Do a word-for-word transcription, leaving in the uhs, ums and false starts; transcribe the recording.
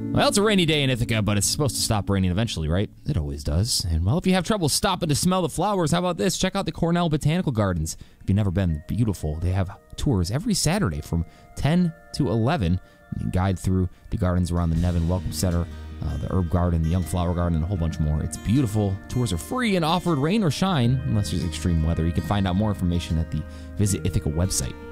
Well, it's a rainy day in Ithaca, but it's supposed to stop raining eventually, right? It always does. And, well, if you have trouble stopping to smell the flowers, how about this? Check out the Cornell Botanical Gardens. If you've never been, beautiful. They have tours every Saturday from ten to eleven. You can guide through the gardens around the Nevin Welcome Center, uh, the Herb Garden, the Young Flower Garden, and a whole bunch more. It's beautiful. Tours are free and offered rain or shine, unless there's extreme weather. You can find out more information at the Visit Ithaca website.